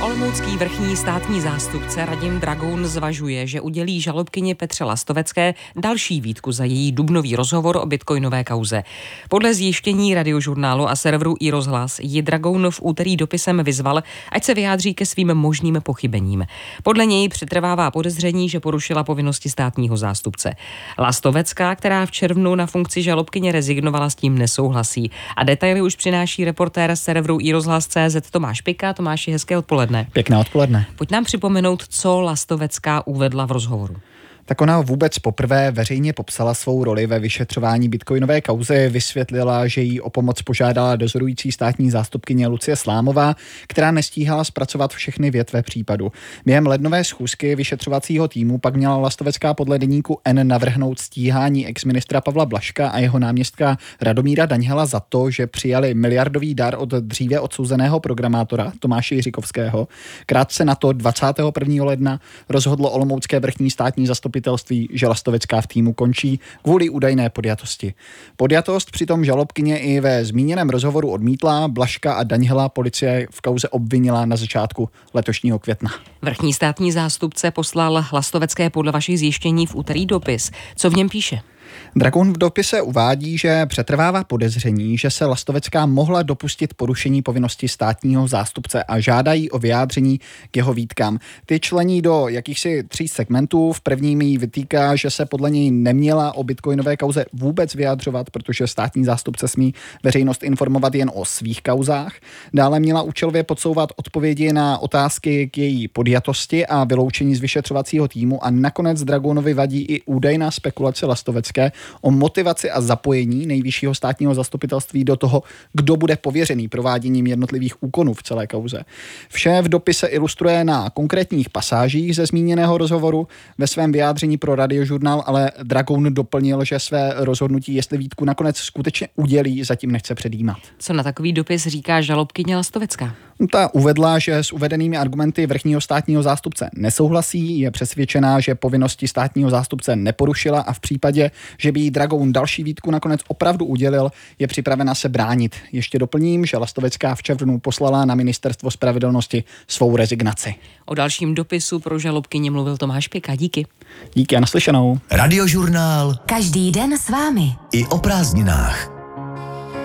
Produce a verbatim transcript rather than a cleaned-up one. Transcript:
Olomoucký vrchní státní zástupce Radim Dragoun zvažuje, že udělí žalobkyni Petře Lastovecké další výtku za její dubnový rozhovor o bitcoinové kauze. Podle zjištění Radiožurnálu a serveru iRozhlas ji Dragoun v úterý dopisem vyzval, ať se vyjádří ke svým možným pochybením. Podle něj přetrvává podezření, že porušila povinnosti státního zástupce. Lastovecká, která v červnu na funkci žalobkyně rezignovala, s tím nesouhlasí. A detaily už přináší reportér serveru iRozhlas tečka cé zet Tomáš Pika. Tomáši, hezké odpoledne. Pěkné odpoledne. Pojď nám připomenout, co Lastovecká uvedla v rozhovoru. Tak ona vůbec poprvé veřejně popsala svou roli ve vyšetřování bitcoinové kauzy, vysvětlila, že jí o pomoc požádala dozorující státní zástupkyně Lucie Slámová, která nestíhala zpracovat všechny větve případu. Během lednové schůzky vyšetřovacího týmu pak měla Lastovecká podle deníku N navrhnout stíhání exministra Pavla Blažka a jeho náměstka Radomíra Daňhela za to, že přijali miliardový dar od dříve odsouzeného programátora Tomáše Jiříkovského. Krátce na to dvacátého prvního ledna rozhodlo olomoucké vrchní státní zastupitelství, že Lastovecká v týmu končí kvůli údajné podjatosti. Podjatost přitom žalobkyně i ve zmíněném rozhovoru odmítla, Blažka a Daňhela policie v kauze obvinila na začátku letošního května. Vrchní státní zástupce poslal Lastovecké podle vašich zjištění v úterý dopis. Co v něm píše? Dragoun v dopise uvádí, že přetrvává podezření, že se Lastovecká mohla dopustit porušení povinnosti státního zástupce a žádají o vyjádření k jeho výtkám. Ty člení do jakýchsi tří segmentů. V prvním jí vytýká, že se podle něj neměla o bitcoinové kauze vůbec vyjádřovat, protože státní zástupce smí veřejnost informovat jen o svých kauzách. Dále měla účelově podsouvat odpovědi na otázky k její podjatosti a vyloučení z vyšetřovacího týmu a nakonec Dragounovi vadí i údajná spekulace Lastovecké o motivaci a zapojení nejvyššího státního zastupitelství do toho, kdo bude pověřený prováděním jednotlivých úkonů v celé kauze. Vše v dopise ilustruje na konkrétních pasážích ze zmíněného rozhovoru. Ve svém vyjádření pro Radiožurnál ale Dragoun doplnil, že své rozhodnutí, jestli výtku nakonec skutečně udělí, zatím nechce předjímat. Co na takový dopis říká žalobkyně Lastovecká? Ta uvedla, že s uvedenými argumenty vrchního státního zástupce nesouhlasí, je přesvědčená, že povinnosti státního zástupce neporušila a v případě, že by jí Dragoun další výtku nakonec opravdu udělil, je připravena se bránit. Ještě doplním, že Lastovecká v červnu poslala na ministerstvo spravedlnosti svou rezignaci. O dalším dopisu pro žalobkyni mluvil Tomáš Pika. Díky. Díky a naslyšenou. Radiožurnál. Každý den s vámi. I o prázdninách.